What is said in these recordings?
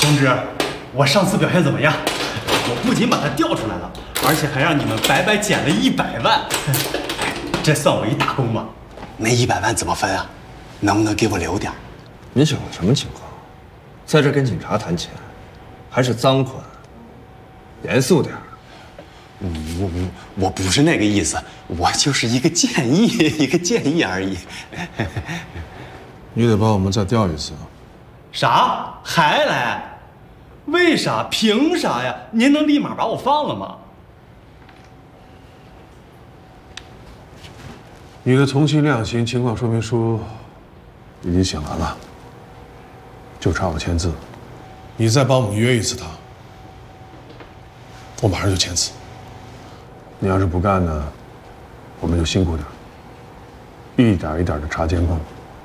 同志，我上次表现怎么样？我不仅把他调出来了，而且还让你们白白捡了100万，这算我一大功吧？ 那100万怎么分啊？能不能给我留点？ 你想的什么情况？在这跟警察谈钱，还是赃款？严肃点。 我不是那个意思，我就是一个建议，一个建议而已。 你得帮我们再调一次。 啥？还来？为啥？凭啥呀？您能立马把我放了吗？ 你的从轻量刑情况说明书已经写完了，就差我签字。你再帮我们约一次他，我马上就签字。你要是不干呢，我们就辛苦点，一点一点的查监控，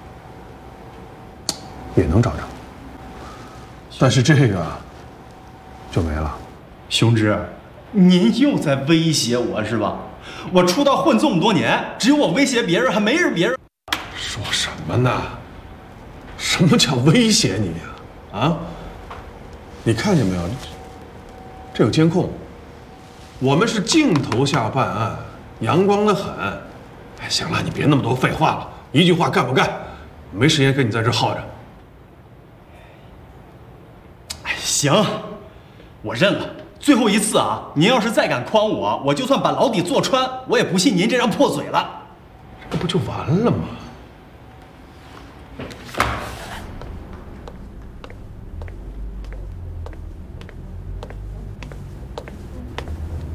也能找着。但是这个就没了。 雄之，您又在威胁我是吧？我出道混这么多年，只有我威胁别人，还没人别人。 说什么呢？什么叫威胁你呀？啊？你看见没有？这有监控，我们是镜头下办案，阳光的很。哎，行了，你别那么多废话了，一句话干不干？没时间跟你在这耗着。 哎，行，我认了。最后一次啊！您要是再敢诓我，我就算把牢底坐穿，我也不信您这张破嘴了。 这不就完了吗？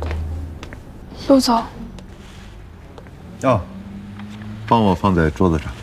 陆总， 帮我放在桌子上。